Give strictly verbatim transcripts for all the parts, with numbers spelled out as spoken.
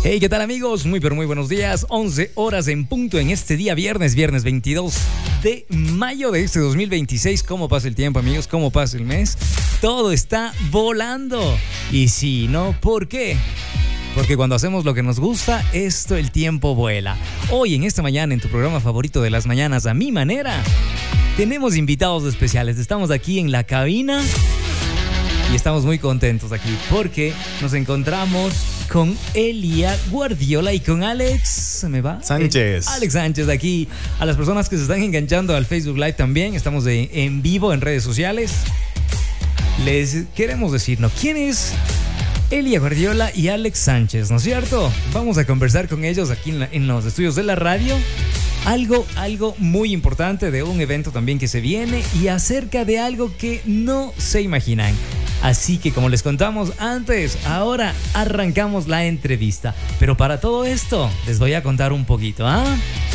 Hey, ¿qué tal amigos? Muy pero muy buenos días. once horas en punto en este día viernes, viernes veintidós de mayo de este dos mil veintiséis. ¿Cómo pasa el tiempo, amigos? ¿Cómo pasa el mes? Todo está volando. Y si no, ¿por qué? Porque cuando hacemos lo que nos gusta, esto el tiempo vuela. Hoy en esta mañana, en tu programa favorito de las mañanas, A Mi Manera, tenemos invitados especiales. Estamos aquí en la cabina y estamos muy contentos aquí porque nos encontramos con Elia Guardiola y con Alex, ¿se me va? Sánchez. Eh, Alex Sánchez aquí. A las personas que se están enganchando al Facebook Live también, estamos de, en vivo en redes sociales. Les queremos decir, ¿no? ¿Quién es Elia Guardiola y Alex Sánchez, ¿no es cierto? Vamos a conversar con ellos aquí en, la, en los estudios de la radio. Algo, algo muy importante de un evento también que se viene y acerca de algo que no se imaginan. Así que como les contamos antes, ahora arrancamos la entrevista. Pero para todo esto, les voy a contar un poquito, ¿ah?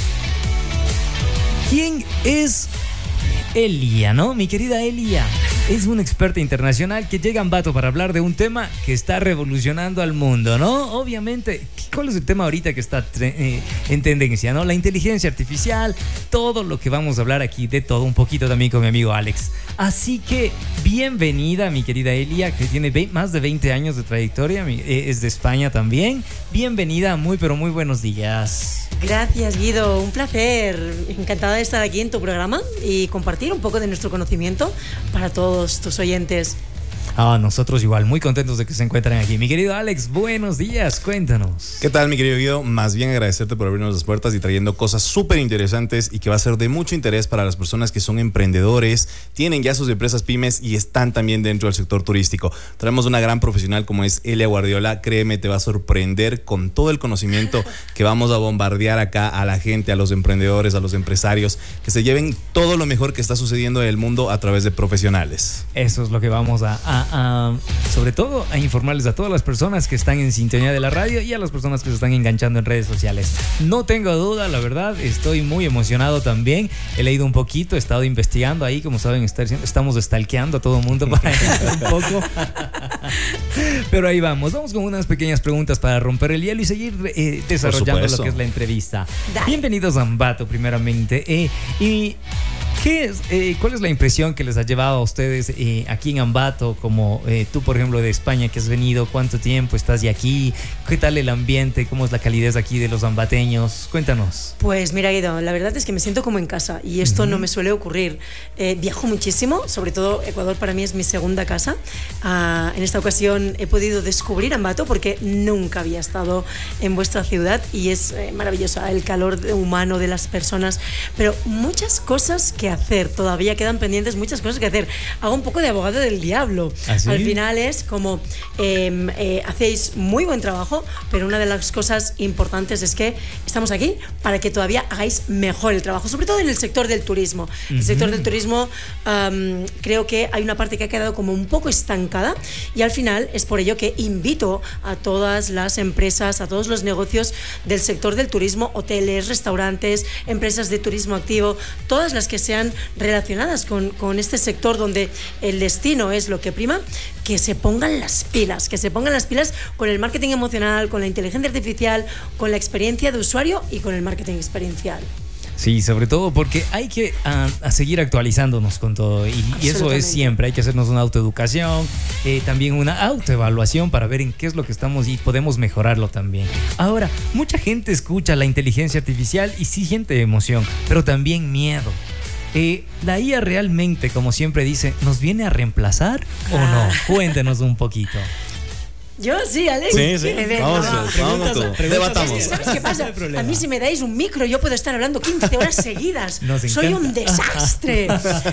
¿Quién es Elia, no? Mi querida Elia es una experta internacional que llega a Ambato para hablar de un tema que está revolucionando al mundo, ¿no? Obviamente, ¿cuál es el tema ahorita que está eh, en tendencia, no? La inteligencia artificial, todo lo que vamos a hablar aquí, de todo un poquito también con mi amigo Alex. Así que, bienvenida, mi querida Elia, que tiene más de veinte años de trayectoria, es de España también. Bienvenida, muy pero muy buenos días. Gracias, Guido, un placer. Encantada de estar aquí en tu programa y compartir un poco de nuestro conocimiento para todos tus oyentes. Ah, nosotros igual, muy contentos de que se encuentren aquí. Mi querido Alex, buenos días, cuéntanos. ¿Qué tal, mi querido Guido? Más bien agradecerte por abrirnos las puertas y trayendo cosas súper interesantes y que va a ser de mucho interés para las personas que son emprendedores, tienen ya sus empresas pymes y están también dentro del sector turístico. Traemos una gran profesional como es Elia Guardiola. Créeme, te va a sorprender con todo el conocimiento que vamos a bombardear acá a la gente, a los emprendedores, a los empresarios, que se lleven todo lo mejor que está sucediendo en el mundo a través de profesionales. Eso es lo que vamos a... a Uh, sobre todo a informarles a todas las personas que están en sintonía de la radio y a las personas que se están enganchando en redes sociales. No tengo duda, la verdad, estoy muy emocionado también. He leído un poquito, he estado investigando ahí, como saben, estamos stalkeando a todo el mundo para un poco. Pero ahí vamos, vamos con unas pequeñas preguntas para romper el hielo y seguir eh, desarrollando lo que es la entrevista. Dale. Bienvenidos a Ambato, primeramente. Eh, y ¿Qué es, eh, ¿Cuál es la impresión que les ha llevado a ustedes eh, aquí en Ambato? Como eh, tú, por ejemplo, de España, que has venido, ¿cuánto tiempo estás de aquí? ¿Qué tal el ambiente? ¿Cómo es la calidez aquí de los ambateños? Cuéntanos. Pues mira, Guido, la verdad es que me siento como en casa y esto uh-huh. no me suele ocurrir. Eh, viajo muchísimo, sobre todo Ecuador para mí es mi segunda casa. Uh, en esta ocasión he podido descubrir Ambato porque nunca había estado en vuestra ciudad y es eh, maravillosa el calor humano de las personas, pero muchas cosas que hacer, todavía quedan pendientes muchas cosas que hacer. Hago un poco de abogado del diablo. ¿Ah, sí? Al final es como eh, eh, hacéis muy buen trabajo, pero una de las cosas importantes es que estamos aquí para que todavía hagáis mejor el trabajo, sobre todo en el sector del turismo. Uh-huh. El sector del turismo um, creo que hay una parte que ha quedado como un poco estancada y al final es por ello que invito a todas las empresas, a todos los negocios del sector del turismo, hoteles, restaurantes, empresas de turismo activo, todas las que sean relacionadas con, con este sector donde el destino es lo que prima, que se pongan las pilas, que se pongan las pilas con el marketing emocional, con la inteligencia artificial, con la experiencia de usuario y con el marketing experiencial. Sí, sobre todo porque hay que a, a seguir actualizándonos con todo y, y eso es siempre, hay que hacernos una autoeducación, eh, también una autoevaluación para ver en qué es lo que estamos y podemos mejorarlo también. Ahora, mucha gente escucha la inteligencia artificial y sí siente emoción, pero también miedo. Eh, ¿La I A realmente, como siempre dice, nos viene a reemplazar o no? Cuéntenos un poquito. Yo sí, Alex. Sí, sí. Vamos, vamos, vamos. Debatamos. ¿Sabes qué pasa? A mí si me dais un micro yo puedo estar hablando quince horas seguidas. Soy un desastre.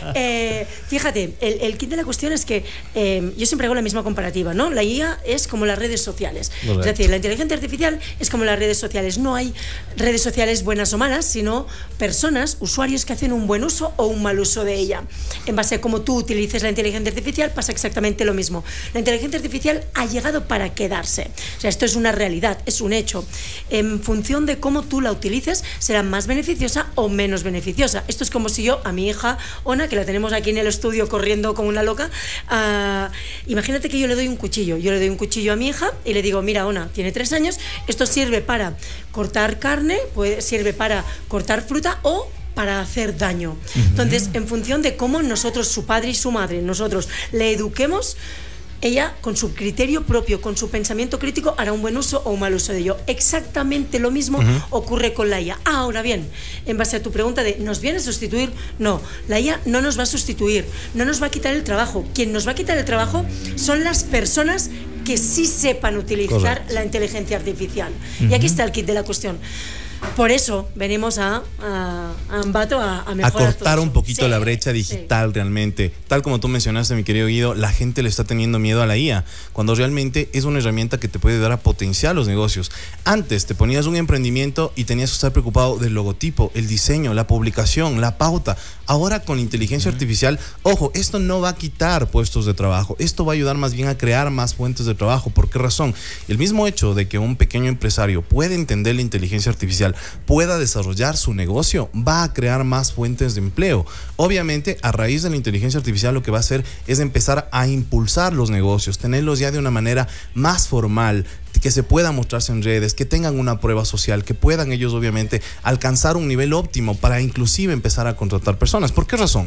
eh, fíjate, el, el kit de la cuestión es que eh, yo siempre hago la misma comparativa, ¿no? La I A es como las redes sociales. Correcto. Es decir, la inteligencia artificial es como las redes sociales. No hay redes sociales buenas o malas, sino personas, usuarios que hacen un buen uso o un mal uso de ella. En base a cómo tú utilices la inteligencia artificial pasa exactamente lo mismo. La inteligencia artificial ha llegado para para quedarse. O sea, esto es una realidad, es un hecho. En función de cómo tú la utilices, será más beneficiosa o menos beneficiosa. Esto es como si yo a mi hija Ona, que la tenemos aquí en el estudio corriendo como una loca, uh, imagínate que yo le doy un cuchillo, yo le doy un cuchillo a mi hija y le digo, mira Ona, tiene tres años, esto sirve para cortar carne, puede, sirve para cortar fruta o para hacer daño. Uh-huh. Entonces, en función de cómo nosotros, su padre y su madre, nosotros le eduquemos, ella, con su criterio propio, con su pensamiento crítico, hará un buen uso o un mal uso de ello. Exactamente lo mismo uh-huh. ocurre con la I A. Ahora bien, en base a tu pregunta de ¿nos viene a sustituir? No, la I A no nos va a sustituir, no nos va a quitar el trabajo. Quien nos va a quitar el trabajo son las personas que sí sepan utilizar Correcto. La inteligencia artificial. Uh-huh. Y aquí está el kit de la cuestión. Por eso venimos a, a, a Ambato a, a mejorar a cortar todo un poquito sí, la brecha digital sí. realmente. Tal como tú mencionaste, mi querido Guido, la gente le está teniendo miedo a la I A, cuando realmente es una herramienta que te puede ayudar a potenciar los negocios. Antes te ponías un emprendimiento y tenías que estar preocupado del logotipo, el diseño, la publicación, la pauta. Ahora con inteligencia uh-huh. artificial, ojo, esto no va a quitar puestos de trabajo, esto va a ayudar más bien a crear más fuentes de trabajo. ¿Por qué razón? El mismo hecho de que un pequeño empresario puede entender la inteligencia artificial, pueda desarrollar su negocio, va a crear más fuentes de empleo. Obviamente, a raíz de la inteligencia artificial, lo que va a hacer es empezar a impulsar los negocios, tenerlos ya de una manera más formal, que se pueda mostrarse en redes, que tengan una prueba social, que puedan ellos obviamente alcanzar un nivel óptimo para inclusive empezar a contratar personas. ¿Por qué razón?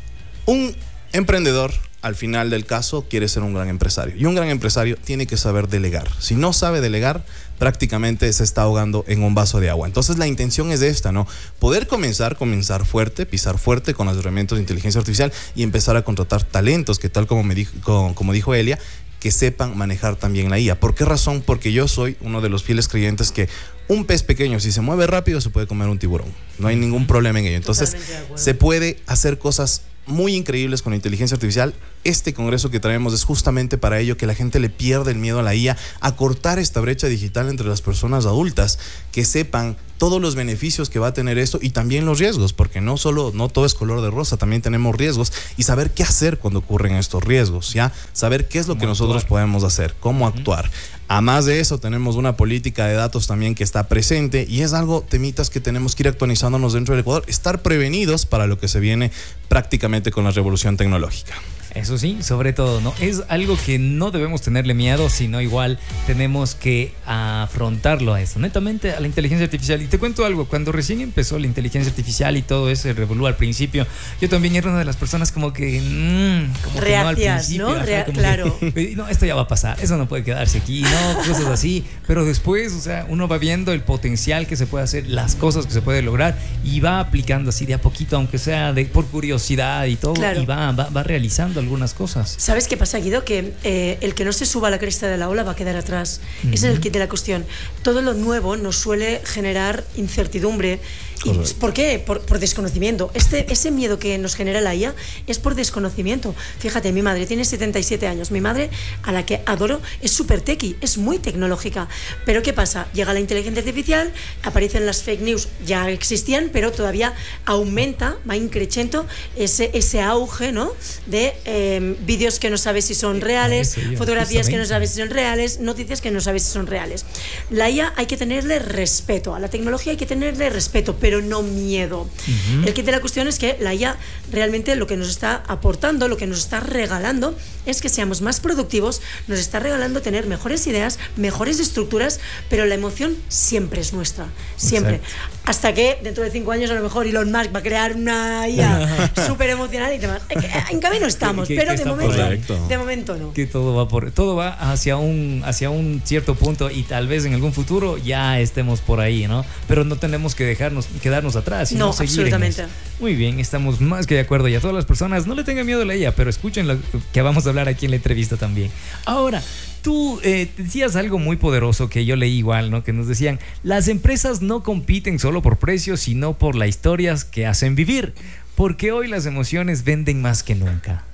Un emprendedor, al final del caso, quiere ser un gran empresario. Y un gran empresario tiene que saber delegar. Si no sabe delegar, prácticamente se está ahogando en un vaso de agua. Entonces la intención es esta, ¿no? Poder comenzar, comenzar fuerte, pisar fuerte con las herramientas de inteligencia artificial y empezar a contratar talentos que, tal como, me dijo, como, como dijo Elia, que sepan manejar también la I A. ¿Por qué razón? Porque yo soy uno de los fieles creyentes que un pez pequeño, si se mueve rápido, se puede comer un tiburón. No hay ningún problema en ello. Entonces, se puede hacer cosas muy increíbles con la inteligencia artificial. Este congreso que traemos es justamente para ello, que la gente le pierda el miedo a la I A, a cortar esta brecha digital entre las personas adultas, que sepan todos los beneficios que va a tener esto y también los riesgos, porque no solo, no todo es color de rosa, también tenemos riesgos, y saber qué hacer cuando ocurren estos riesgos, ¿ya? Saber qué es lo que nosotros actuar? podemos hacer, cómo uh-huh. actuar. A más de eso, tenemos una política de datos también que está presente, y es algo, temitas, que tenemos que ir actualizándonos dentro del Ecuador, estar prevenidos para lo que se viene prácticamente con la revolución tecnológica. Eso sí, sobre todo, ¿no? Es algo que no debemos tenerle miedo, sino igual tenemos que afrontarlo a eso, netamente a la inteligencia artificial. Y te cuento algo, cuando recién empezó la inteligencia artificial y todo ese revolú al principio, yo también era una de las personas como que... Mmm, como Reacías, que no al principio, ¿no? ajá, Rea- como claro. Que, no, esto ya va a pasar, eso no puede quedarse aquí, no, cosas así. Pero después, o sea, uno va viendo el potencial que se puede hacer, las cosas que se puede lograr, y va aplicando así de a poquito, aunque sea de, por curiosidad y todo, claro. y va, va, va realizando algunas cosas. ¿Sabes qué pasa, Guido? Que eh, el que no se suba a la cresta de la ola va a quedar atrás. Uh-huh. Ese es el kit de la cuestión. Todo lo nuevo nos suele generar incertidumbre. ¿Y por qué? Por, por desconocimiento. Este, ese miedo que nos genera la I A es por desconocimiento. Fíjate, mi madre tiene setenta y siete años. Mi madre, a la que adoro, es súper techie, es muy tecnológica. Pero ¿qué pasa? Llega la inteligencia artificial, aparecen las fake news, ya existían, pero todavía aumenta, va increciendo ese, ese auge, ¿no? De eh, vídeos que no sabes si son reales, yo, fotografías que no sabes si son reales, noticias que no sabes si son reales. La I A hay que tenerle respeto, a la tecnología hay que tenerle respeto, pero no miedo. Uh-huh. El kit de la cuestión es que la I A realmente lo que nos está aportando, lo que nos está regalando, es que seamos más productivos, nos está regalando tener mejores ideas, mejores estructuras, pero la emoción siempre es nuestra, siempre. Exacto. Hasta que dentro de cinco años a lo mejor Elon Musk va a crear una I A súper emocional y demás. En camino estamos, que, pero que de, momento, de momento no. Que todo va por, todo va hacia un, hacia un cierto punto, y tal vez en algún futuro ya estemos por ahí, ¿no? Pero no tenemos que dejarnos, quedarnos atrás, sino no, seguir absolutamente. En eso. Muy bien, estamos más que de acuerdo. Y a todas las personas, no le tengan miedo a la I A, pero escuchen lo que vamos a hablar aquí en la entrevista también. Ahora, tú eh, decías algo muy poderoso que yo leí igual, ¿no? Que nos decían, las empresas no compiten solo por precios, sino por las historias que hacen vivir, porque hoy las emociones venden más que nunca.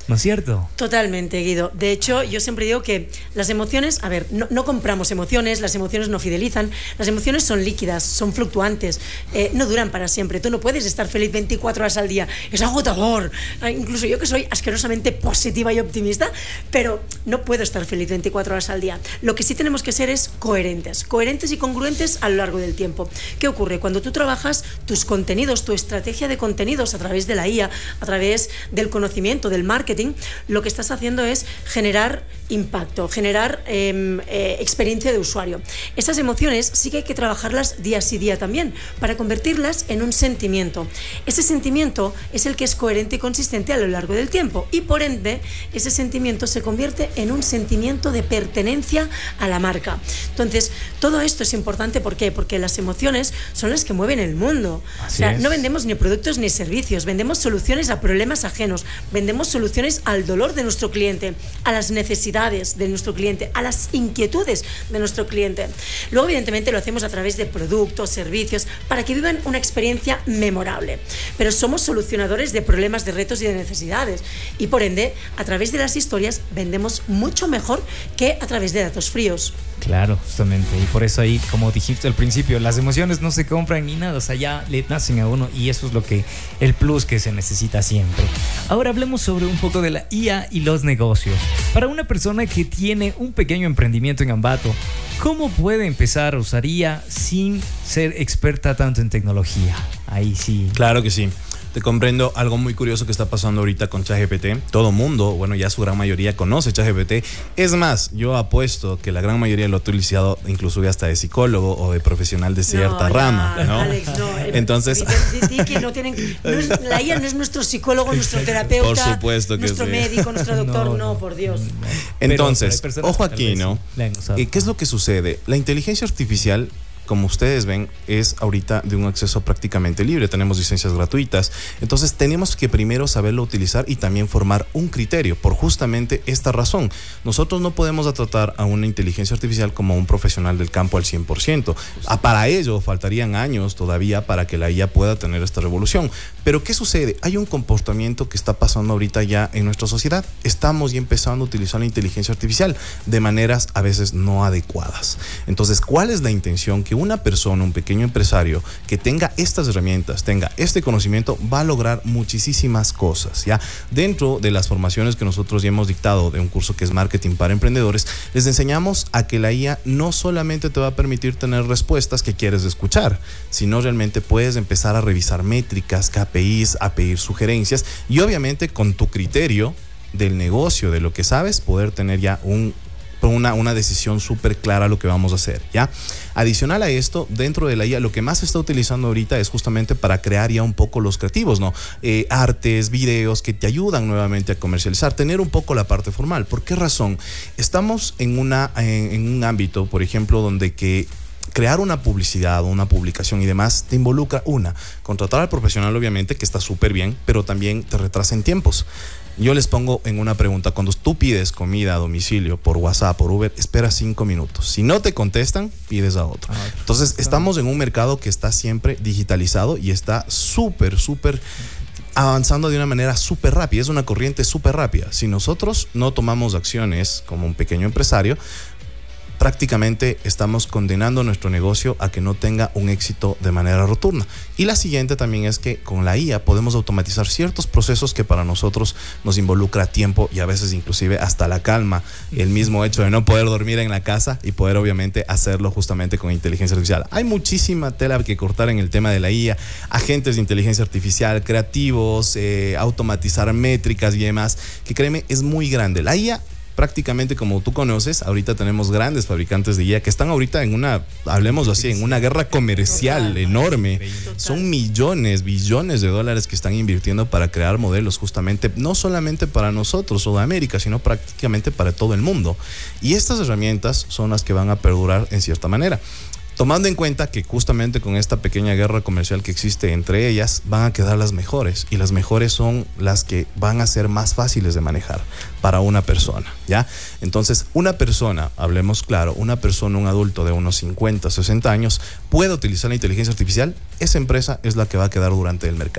¿No es cierto? Totalmente, Guido. De hecho, yo siempre digo que las emociones, a ver, no, no compramos emociones, las emociones no fidelizan, las emociones son líquidas, son fluctuantes, eh, no duran para siempre. Tú no puedes estar feliz veinticuatro horas al día, es agotador. Incluso yo que soy asquerosamente positiva y optimista, pero no puedo estar feliz veinticuatro horas al día. Lo que sí tenemos que ser es coherentes, coherentes y congruentes a lo largo del tiempo. ¿Qué ocurre? Cuando tú trabajas tus contenidos, tu estrategia de contenidos a través de la I A, a través del conocimiento, del marketing, lo que estás haciendo es generar impacto, generar eh, eh, experiencia de usuario. Esas emociones sí que hay que trabajarlas día sí día también, para convertirlas en un sentimiento. Ese sentimiento es el que es coherente y consistente a lo largo del tiempo, y por ende ese sentimiento se convierte en un sentimiento de pertenencia a la marca. Entonces, todo esto es importante. ¿Por qué? Porque las emociones son las que mueven el mundo. Así o sea, es. no vendemos ni productos ni servicios, vendemos soluciones a problemas ajenos, vendemos soluciones al dolor de nuestro cliente, a las necesidades de nuestro cliente, a las inquietudes de nuestro cliente. Luego, evidentemente, lo hacemos a través de productos, servicios, para que vivan una experiencia memorable. Pero somos solucionadores de problemas, de retos y de necesidades. Y por ende, a través de las historias vendemos mucho mejor que a través de datos fríos. Claro, justamente. Y por eso ahí, como dijiste al principio, las emociones no se compran ni nada, o sea, ya le nacen a uno, y eso es lo que, el plus que se necesita siempre. Ahora hablemos sobre un poco de la I A y los negocios. Para una persona que tiene un pequeño emprendimiento en Ambato, ¿cómo puede empezar a usar I A sin ser experta tanto en tecnología? Ahí sí. Claro que sí. Te comprendo. Algo muy curioso que está pasando ahorita con ChatGPT. Todo mundo, bueno, ya su gran mayoría conoce ChatGPT. Es más, yo apuesto que la gran mayoría lo ha utilizado incluso hasta de psicólogo o de profesional de cierta no, rama, ya, ¿no? Alex, no. Entonces, que no tienen, no es, la I A no es nuestro psicólogo, nuestro terapeuta, por supuesto que nuestro sí. médico, nuestro doctor, no, No, no, por Dios. no. Entonces, Pero, pero hay ojo aquí, ¿no? Sí. ¿Qué es lo que sucede? La inteligencia artificial, como ustedes ven, es ahorita de un acceso prácticamente libre. Tenemos licencias gratuitas. Entonces tenemos que primero saberlo utilizar y también formar un criterio por justamente esta razón. Nosotros no podemos tratar a una inteligencia artificial como un profesional del campo al cien por ciento. Ah, para ello faltarían años todavía para que la I A pueda tener esta revolución. Pero ¿qué sucede? Hay un comportamiento que está pasando ahorita ya en nuestra sociedad. Estamos ya empezando a utilizar la inteligencia artificial de maneras a veces no adecuadas. Entonces, ¿cuál es la intención? Que una persona, un pequeño empresario que tenga estas herramientas, tenga este conocimiento, va a lograr muchísimas cosas, ¿ya? Dentro de las formaciones que nosotros ya hemos dictado de un curso que es Marketing para Emprendedores, les enseñamos a que la I A no solamente te va a permitir tener respuestas que quieres escuchar, sino realmente puedes empezar a revisar métricas, K P Is, a pedir sugerencias y obviamente con tu criterio del negocio, de lo que sabes, poder tener ya un Una, una decisión súper clara lo que vamos a hacer, ¿ya? Adicional a esto, dentro de la I A, lo que más se está utilizando ahorita es justamente para crear ya un poco los creativos, ¿no? Eh, artes, videos que te ayudan nuevamente a comercializar, tener un poco la parte formal. ¿Por qué razón? Estamos en, una, en, en un ámbito, por ejemplo, donde que crear una publicidad, una publicación y demás te involucra, una, contratar al profesional obviamente, que está súper bien, pero también te retrasa en tiempos. Yo les pongo en una pregunta: cuando tú pides comida a domicilio por WhatsApp, por Uber, espera cinco minutos. Si no te contestan, pides a otro. Entonces, estamos en un mercado que está siempre digitalizado y está súper, súper avanzando de una manera súper rápida. Es una corriente súper rápida. Si nosotros no tomamos acciones como un pequeño empresario, prácticamente estamos condenando nuestro negocio a que no tenga un éxito de manera rotunda. Y la siguiente también es que con la I A podemos automatizar ciertos procesos que para nosotros nos involucra tiempo y a veces inclusive hasta la calma. El mismo hecho de no poder dormir en la casa y poder obviamente hacerlo justamente con inteligencia artificial. Hay muchísima tela que cortar en el tema de la I A, agentes de inteligencia artificial, creativos, eh, automatizar métricas y demás, que créeme, es muy grande. La I A, prácticamente, como tú conoces, ahorita tenemos grandes fabricantes de I A que están ahorita en una, hablemos así, en una guerra comercial Total. enorme. Total. Son millones, billones de dólares que están invirtiendo para crear modelos justamente, no solamente para nosotros, Sudamérica, sino prácticamente para todo el mundo. Y estas herramientas son las que van a perdurar en cierta manera. Tomando en cuenta que justamente con esta pequeña guerra comercial que existe entre ellas, van a quedar las mejores, y las mejores son las que van a ser más fáciles de manejar para una persona, ¿ya? Entonces, una persona, hablemos claro, una persona, un adulto de unos cincuenta, sesenta años, puede utilizar la inteligencia artificial. Esa empresa es la que va a quedar durante el mercado.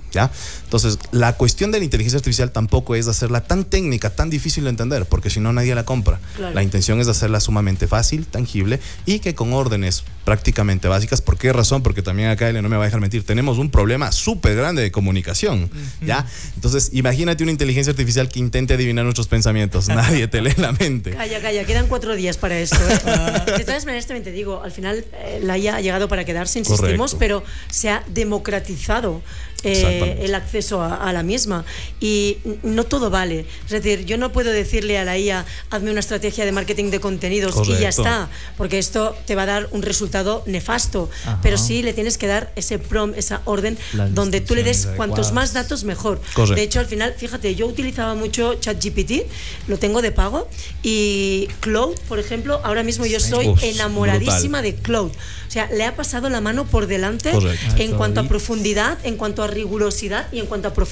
¿Ya? Entonces, la cuestión de la inteligencia artificial tampoco es hacerla tan técnica, tan difícil de entender, porque si no nadie la compra. Claro. La intención es hacerla sumamente fácil, tangible y que con órdenes prácticamente básicas. ¿Por qué razón? Porque también acá, él no me va a dejar mentir, tenemos un problema súper grande de comunicación, uh-huh. ¿ya? Entonces, imagínate una inteligencia artificial que intente adivinar nuestros pensamientos. Nadie te lee la mente. Calla, calla, quedan cuatro días para esto, ¿eh? De todas maneras, también te digo, al final eh, la I A ha llegado para quedarse, insistimos, Correcto. Pero se ha democratizado Eh, el acceso a, a la misma y no todo vale, es decir, yo no puedo decirle a la I A hazme una estrategia de marketing de contenidos Correcto. Y ya está, porque esto te va a dar un resultado nefasto. Ajá. Pero sí le tienes que dar ese prompt, esa orden Las donde tú le des adecuadas. Cuantos más datos mejor. Correcto. De hecho, al final, fíjate, yo utilizaba mucho ChatGPT, lo tengo de pago, y Claude, por ejemplo, ahora mismo yo soy Uf, enamoradísima brutal. De Claude. O sea, le ha pasado la mano por delante Correcto. En cuanto a profundidad, en cuanto a rigurosidad y en cuanto a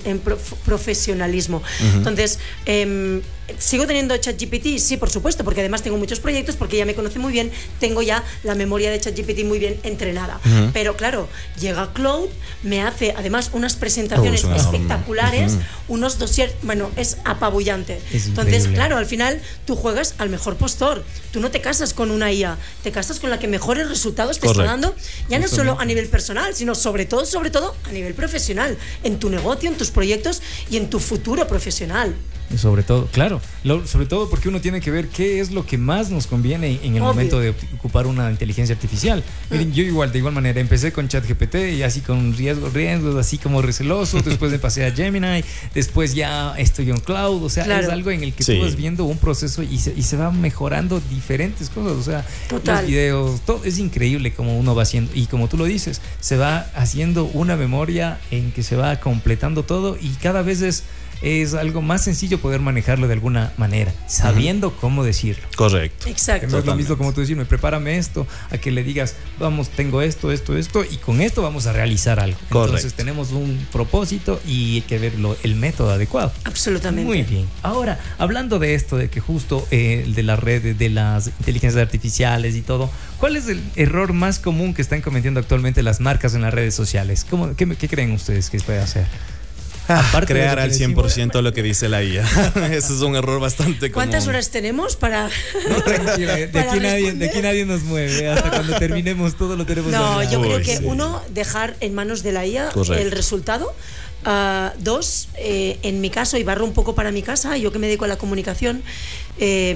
profesionalismo. Uh-huh. Entonces, eh, ¿sigo teniendo ChatGPT? Sí, por supuesto, porque además tengo muchos proyectos, porque ya me conoce muy bien, tengo ya la memoria de ChatGPT muy bien entrenada. Uh-huh. Pero claro, llega Claude, me hace además unas presentaciones oh, espectaculares, uh-huh. unos dossiers, bueno, es apabullante. Es Entonces, increíble. Claro, al final tú juegas al mejor postor. Tú no te casas con una I A, te casas con la que mejores resultados te Correcto. Está dando, ya no solo a nivel personal, sino sobre todo, sobre todo a nivel profesional, en tu negocio, en tus proyectos y en tu futuro profesional. Sobre todo, claro, lo, sobre todo porque uno tiene que ver qué es lo que más nos conviene en el Obvio. Momento de ocupar una inteligencia artificial. Mm. Miren, yo igual, de igual manera, empecé con ChatGPT y así con riesgos, riesgos, así como receloso, después me pasé a Gemini, después ya estoy en Cloud, o sea, claro. es algo en el que sí. tú vas viendo un proceso y se, y se va mejorando diferentes cosas, o sea, Total. Los videos, todo es increíble como uno va haciendo, y como tú lo dices, se va haciendo una memoria en que se va completando todo y cada vez es es algo más sencillo poder manejarlo de alguna manera, sabiendo uh-huh. cómo decirlo. Correcto. Exacto. Que no es lo mismo como tú decirme, prepárame esto, a que le digas, vamos, tengo esto, esto, esto, y con esto vamos a realizar algo. Correcto. Entonces tenemos un propósito y hay que ver lo, el método adecuado. Absolutamente. Muy bien. Ahora, hablando de esto, de que justo eh, de las redes, de las inteligencias artificiales y todo, ¿cuál es el error más común que están cometiendo actualmente las marcas en las redes sociales? ¿Cómo, qué, qué creen ustedes que puede hacer? Aparte crear al cien por ciento lo que dice la I A. Eso es un error bastante común. ¿Cuántas horas tenemos para.? No, tranquila, de, para aquí nadie, de aquí nadie nos mueve. Hasta cuando terminemos todo lo tenemos. No, yo creo Uy, que sí. uno, dejar en manos de la I A Correcto. El resultado. Uh, dos, eh, en mi caso, y barro un poco para mi casa, yo que me dedico a la comunicación, eh,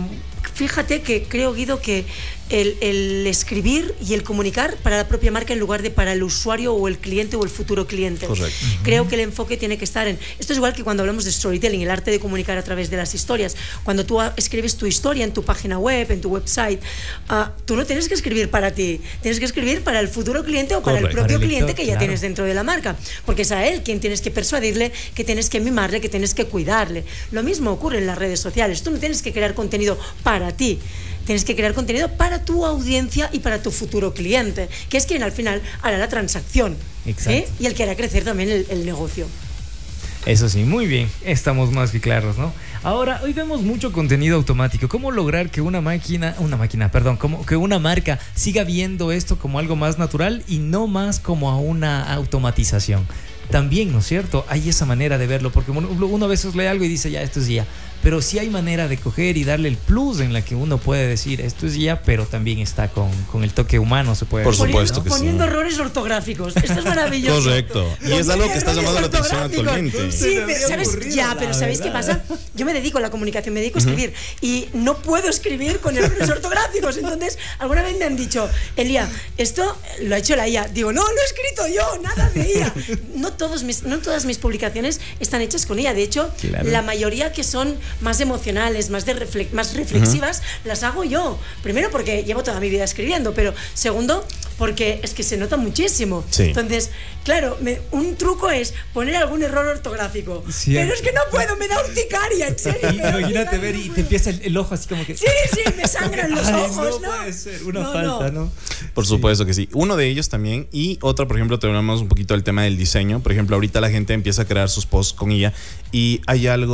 fíjate que creo, Guido, que el, el escribir y el comunicar para la propia marca en lugar de para el usuario o el cliente o el futuro cliente. Correcto. Creo que el enfoque tiene que estar en... Esto es igual que cuando hablamos de storytelling, el arte de comunicar a través de las historias. Cuando tú escribes tu historia en tu página web, en tu website, uh, tú no tienes que escribir para ti, tienes que escribir para el futuro cliente o para Correcto. El propio para el cliente lector, que ya claro. tienes dentro de la marca, porque es a él quien tienes que persuadirle, que tienes que mimarle, que tienes que cuidarle. Lo mismo ocurre en las redes sociales. Tú no tienes que crear contenido para ti, tienes que crear contenido para tu audiencia y para tu futuro cliente, que es quien al final hará la transacción. Exacto. ¿eh? Y el que hará crecer también el, el negocio. Eso sí, muy bien, estamos más que claros, ¿no? Ahora, hoy vemos mucho contenido automático. ¿Cómo lograr que una máquina, una máquina, perdón, como que una marca siga viendo esto como algo más natural y no más como a una automatización? También, ¿no es cierto? Hay esa manera de verlo, porque uno a veces lee algo y dice, ya, esto es I A. Pero sí hay manera de coger y darle el plus en la que uno puede decir, esto es I A, pero también está con, con el toque humano, se puede Por decir. supuesto poniendo, que poniendo sí. errores ortográficos. Esto es maravilloso. Correcto. Y es algo que está llamando la atención actualmente. Sí, pero, ¿sabes? Ya, pero ¿sabéis qué pasa? Yo me dedico a la comunicación, me dedico a escribir uh-huh. y no puedo escribir con errores ortográficos. Entonces, alguna vez me han dicho, Elia, esto lo ha hecho la I A. Digo, no, lo he escrito yo, nada de I A. No, todos mis, no todas mis publicaciones están hechas con I A. De hecho, claro. la mayoría que son más emocionales, más, de reflex, más reflexivas, uh-huh. las hago yo. Primero porque llevo toda mi vida escribiendo, pero segundo porque es que se nota muchísimo. Sí. Entonces, claro, me, un truco es poner algún error ortográfico. Sí, pero es que no puedo, me da urticaria, en serio. Imagínate ver y te empieza el, el ojo así como que... Sí, sí, me sangran los Ay, ojos, ¿no? No puede ser, una no, falta, ¿no? ¿no? Por supuesto sí. que sí. Uno de ellos también, y otra, por ejemplo, tenemos un poquito el tema del diseño. Por ejemplo, ahorita la gente empieza a crear sus posts con I A y hay algo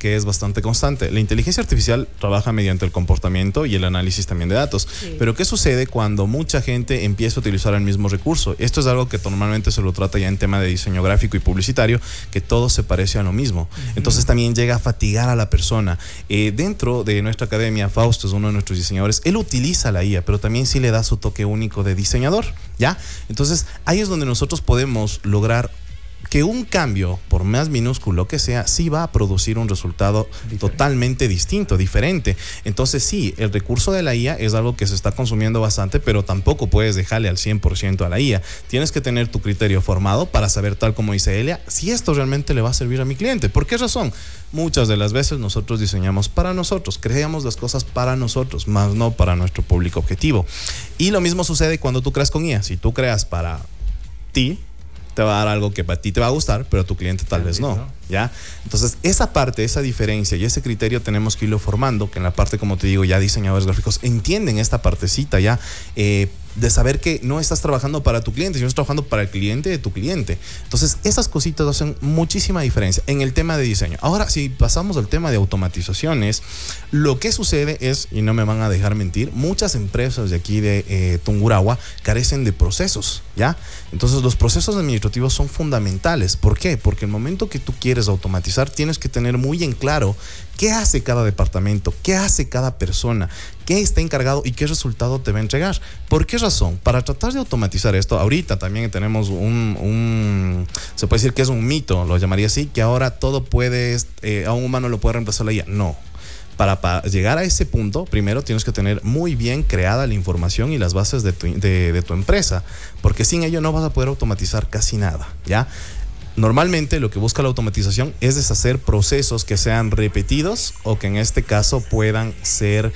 que es bastante constante. La inteligencia artificial trabaja mediante el comportamiento y el análisis también de datos. Sí. Pero ¿qué sucede cuando mucha gente empieza a utilizar el mismo recurso? Esto es algo que normalmente se lo trata ya en tema de diseño gráfico y publicitario, que todo se parece a lo mismo. Uh-huh. Entonces también llega a fatigar a la persona. Eh, dentro de nuestra academia, Fausto es uno de nuestros diseñadores. Él utiliza la I A, pero también sí le da su toque único de diseñador, ¿ya? Entonces ahí es donde nosotros podemos lograr que un cambio, por más minúsculo que sea, sí va a producir un resultado diferente. Totalmente distinto, diferente. Entonces sí, el recurso de la I A es algo que se está consumiendo bastante, pero tampoco puedes dejarle al cien por ciento a la I A. Tienes que tener tu criterio formado para saber, tal como dice Elia, si esto realmente le va a servir a mi cliente. ¿Por qué razón? Muchas de las veces nosotros diseñamos para nosotros, creamos las cosas para nosotros, más no para nuestro público objetivo. Y lo mismo sucede cuando tú creas con I A. Si tú creas para ti, te va a dar algo que para ti te va a gustar, pero a tu cliente tal vez no, ¿ya? Entonces, esa parte, esa diferencia y ese criterio tenemos que irlo formando, que en la parte, como te digo, ya diseñadores gráficos entienden esta partecita ya, eh, de saber que no estás trabajando para tu cliente, sino estás trabajando para el cliente de tu cliente. Entonces, esas cositas hacen muchísima diferencia en el tema de diseño. Ahora, si pasamos al tema de automatizaciones, lo que sucede es, y no me van a dejar mentir, muchas empresas de aquí de eh, Tungurahua carecen de procesos, ¿ya? Entonces, los procesos administrativos son fundamentales. ¿Por qué? Porque el momento que tú quieres automatizar, tienes que tener muy en claro qué hace cada departamento, qué hace cada persona, qué está encargado y qué resultado te va a entregar. ¿Por qué razón? Para tratar de automatizar esto, ahorita también tenemos un, un se puede decir que es un mito, lo llamaría así, que ahora todo puede, eh, a un humano lo puede reemplazar la I A. No. Para, para llegar a ese punto, primero tienes que tener muy bien creada la información y las bases de tu, de, de tu empresa, porque sin ello no vas a poder automatizar casi nada, ¿ya? Normalmente lo que busca la automatización es deshacer procesos que sean repetidos o que en este caso puedan ser,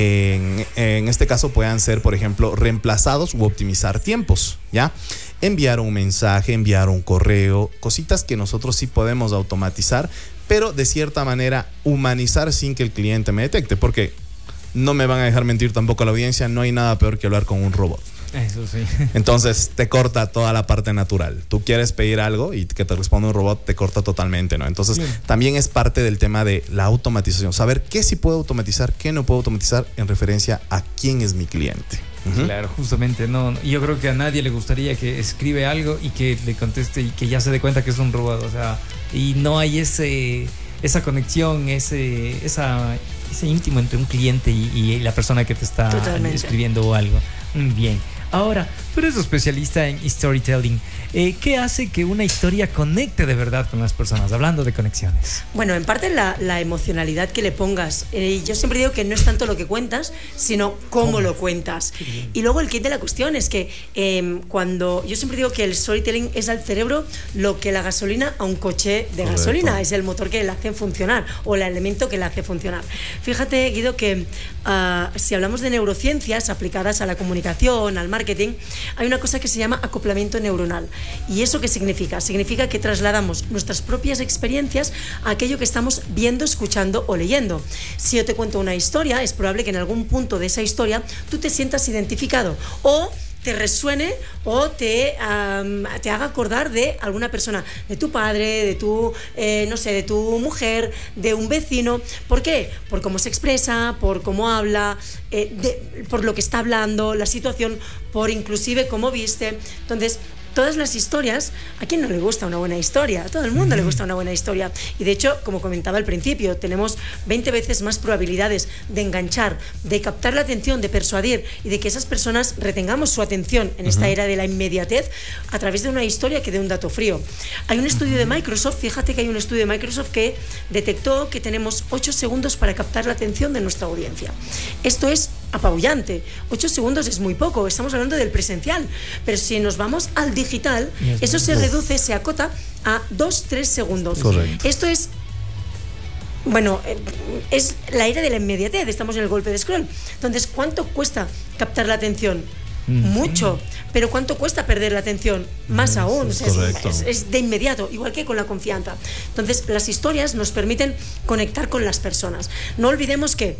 en, en este caso puedan ser, por ejemplo, reemplazados u optimizar tiempos, ¿ya? Enviar un mensaje, enviar un correo, cositas que nosotros sí podemos automatizar, pero de cierta manera humanizar sin que el cliente me detecte, porque no me van a dejar mentir tampoco a la audiencia, no hay nada peor que hablar con un robot. Eso sí. Entonces te corta toda la parte natural. Tú quieres pedir algo y que te responda un robot, te corta totalmente, ¿no? Entonces bien, también es parte del tema de la automatización. Saber qué sí puedo automatizar, qué no puedo automatizar en referencia a quién es mi cliente. Uh-huh. Claro, justamente, no, yo creo que a nadie le gustaría que escribe algo y que le conteste y que ya se dé cuenta que es un robot, o sea, y no hay ese, esa conexión, ese, esa, ese íntimo entre un cliente y, y la persona que te está Totalmente. escribiendo algo. Bien. Ahora, tú eres especialista en storytelling. Eh, ¿Qué hace que una historia conecte de verdad con las personas? Hablando de conexiones. Bueno, en parte la, la emocionalidad que le pongas. Eh, yo siempre digo que no es tanto lo que cuentas, sino cómo, ¿Cómo? lo cuentas. Y luego el kit de la cuestión es que eh, cuando... Yo siempre digo que el storytelling es al cerebro lo que la gasolina a un coche de Correcto. gasolina. Es el motor que le hace funcionar o el elemento que le hace funcionar. Fíjate, Guido, que uh, si hablamos de neurociencias aplicadas a la comunicación, al marketing, hay una cosa que se llama acoplamiento neuronal. ¿Y eso qué significa? Significa que trasladamos nuestras propias experiencias a aquello que estamos viendo, escuchando o leyendo. Si yo te cuento una historia, es probable que en algún punto de esa historia tú te sientas identificado o te resuene o te, um, te haga acordar de alguna persona, de tu padre, de tu, eh, no sé, de tu mujer, de un vecino. ¿Por qué? Por cómo se expresa, por cómo habla, eh, de, por lo que está hablando, la situación, por inclusive cómo viste. Entonces, todas las historias, ¿a quién no le gusta una buena historia? A todo el mundo le gusta una buena historia. Y de hecho, como comentaba al principio, tenemos veinte veces más probabilidades de enganchar, de captar la atención, de persuadir y de que esas personas retengamos su atención en esta uh-huh. era de la inmediatez a través de una historia que de un dato frío. Hay un estudio uh-huh. de Microsoft, fíjate que hay un estudio de Microsoft que detectó que tenemos ocho segundos para captar la atención de nuestra audiencia. Esto es apabullante. ocho segundos es muy poco, estamos hablando del presencial, pero si nos vamos al digital, eso se reduce, se acota a dos a tres segundos. Correcto. Esto es, bueno, es la era de la inmediatez, estamos en el golpe de scroll. Entonces, ¿cuánto cuesta captar la atención? Mucho, pero ¿cuánto cuesta perder la atención? Más aún, o sea, es, es de inmediato, igual que con la confianza. Entonces, las historias nos permiten conectar con las personas. No olvidemos que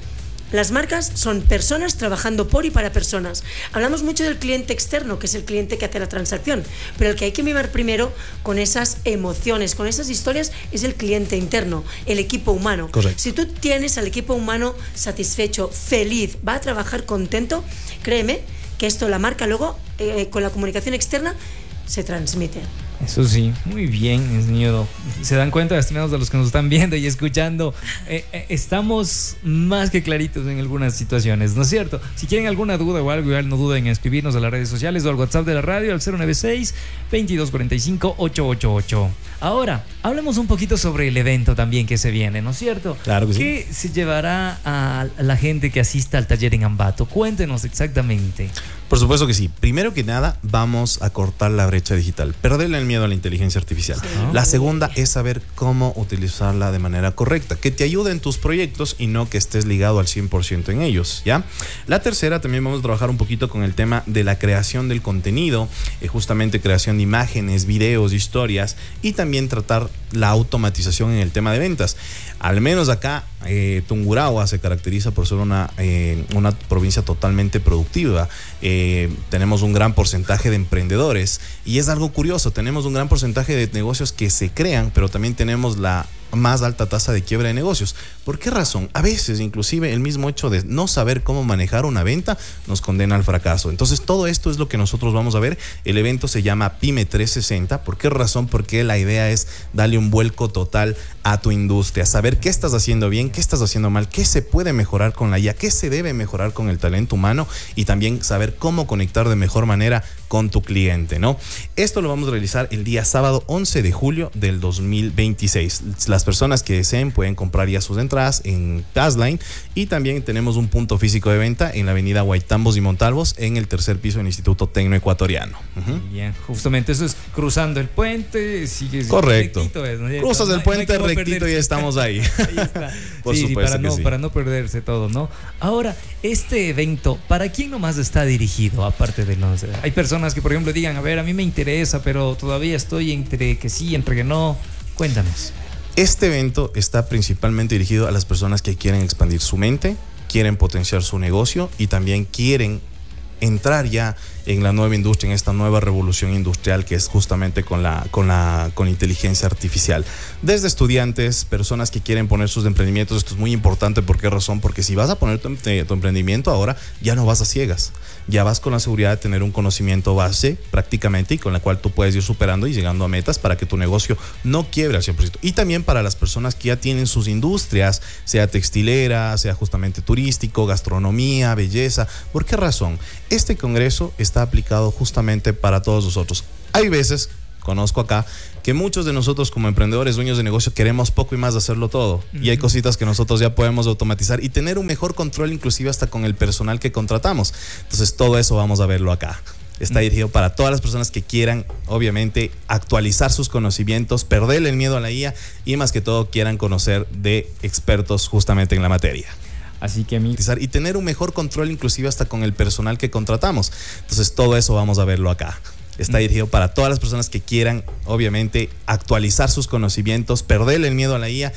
Las marcas son personas trabajando por y para personas. Hablamos mucho del cliente externo, que es el cliente que hace la transacción, pero el que hay que mimar primero con esas emociones, con esas historias, es el cliente interno, el equipo humano. Correcto. Si tú tienes al equipo humano satisfecho, feliz, va a trabajar contento, créeme que esto la marca luego, eh, con la comunicación externa, se transmite. Eso sí, muy bien, señor. Se dan cuenta, estimados de los que nos están viendo y escuchando, eh, eh, estamos más que claritos en algunas situaciones, ¿no es cierto? Si quieren alguna duda o algo, igual no duden en escribirnos a las redes sociales o al WhatsApp de la radio al cero nueve seis, veintidós cuarenta y cinco, ochocientos ochenta y ocho. Ahora, hablemos un poquito sobre el evento también que se viene, ¿no es cierto? Claro que sí. ¿Qué se llevará a la gente que asista al taller en Ambato? Cuéntenos exactamente. Por supuesto que sí. Primero que nada, vamos a cortar la brecha digital, perderle el miedo a la inteligencia artificial. Sí. La segunda es saber cómo utilizarla de manera correcta, que te ayude en tus proyectos y no que estés ligado al cien por ciento en ellos, ¿ya? La tercera, también vamos a trabajar un poquito con el tema de la creación del contenido, eh, justamente creación de imágenes, videos, historias, y también tratar la automatización en el tema de ventas. Al menos acá, eh, Tungurahua se caracteriza por ser una, eh, una provincia totalmente productiva. Eh, tenemos un gran porcentaje de emprendedores y es algo curioso, tenemos un gran porcentaje de negocios que se crean, pero también tenemos la más alta tasa de quiebra de negocios. ¿Por qué razón? A veces inclusive el mismo hecho de no saber cómo manejar una venta nos condena al fracaso. Entonces todo esto es lo que nosotros vamos a ver. El evento se llama Pyme trescientos sesenta. ¿Por qué razón? Porque la idea es darle un vuelco total a tu industria, saber qué estás haciendo bien, qué estás haciendo mal, qué se puede mejorar con la I A, qué se debe mejorar con el talento humano y también saber cómo conectar de mejor manera con tu cliente, ¿no? Esto lo vamos a realizar el día sábado once de julio del dos mil veintiséis. Las personas que deseen pueden comprar ya sus entradas en Passline y también tenemos un punto físico de venta en la avenida Guaitambos y Montalvos en el tercer piso del Instituto Tecnoecuatoriano. Uh-huh. Bien, justamente eso es cruzando el puente, sigues correcto. Rectito, es, ¿no? Cruzas no, el puente no rectito y estamos ahí. Ahí está. Por sí, supuesto para que no, sí. para no perderse todo, ¿no? Ahora, este evento, ¿para quién nomás está dirigido? Aparte de los... Hay personas que, por ejemplo, digan, a ver, a mí me interesa, pero todavía estoy entre que sí, entre que no. Cuéntanos. Este evento está principalmente dirigido a las personas que quieren expandir su mente, quieren potenciar su negocio y también quieren entrar ya en la nueva industria, en esta nueva revolución industrial que es justamente con la, con la con inteligencia artificial. Desde estudiantes, personas que quieren poner sus emprendimientos, esto es muy importante. ¿Por qué razón? Porque si vas a poner tu, tu emprendimiento ahora, ya no vas a ciegas, ya vas con la seguridad de tener un conocimiento base prácticamente y con la cual tú puedes ir superando y llegando a metas para que tu negocio no quiebre al cien por ciento. Y también para las personas que ya tienen sus industrias, sea textilera, sea justamente turístico, gastronomía, belleza. ¿Por qué razón? Este congreso está aplicado justamente para todos nosotros. Hay veces, conozco acá, que muchos de nosotros como emprendedores, dueños de negocio, queremos poco y más de hacerlo todo. Uh-huh. Y hay cositas que nosotros ya podemos automatizar y tener un mejor control, inclusive hasta con el personal que contratamos. Entonces todo eso vamos a verlo acá. Está dirigido para todas las personas que quieran, obviamente, actualizar sus conocimientos, perderle el miedo a la I A y más que todo quieran conocer de expertos justamente en la materia. Así que a mí... Y tener un mejor control inclusive hasta con el personal que contratamos. Entonces todo eso vamos a verlo acá. Está dirigido para todas las personas que quieran, obviamente, actualizar sus conocimientos, perderle el miedo a la I A